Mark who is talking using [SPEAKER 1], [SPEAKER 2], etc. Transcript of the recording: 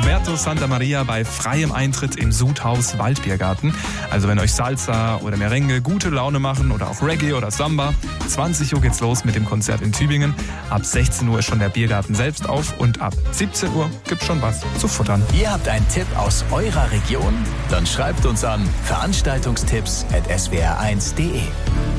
[SPEAKER 1] Roberto Santa Maria bei freiem Eintritt im Sudhaus Waldbiergarten. Also wenn euch Salsa oder Merengue gute Laune machen oder auch Reggae oder Samba, 20 Uhr geht's los mit dem Konzert in Tübingen. Ab 16 Uhr ist schon der Biergarten selbst auf und ab 17 Uhr gibt's schon was zu futtern.
[SPEAKER 2] Ihr habt einen Tipp aus eurer Region? Dann schreibt uns an veranstaltungstipps@swr1.de.